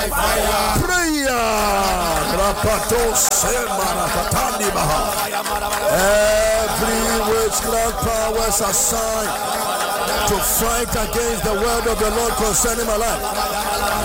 Prayer. Every witchcraft powers assigned to fight against the word of the Lord concerning my life.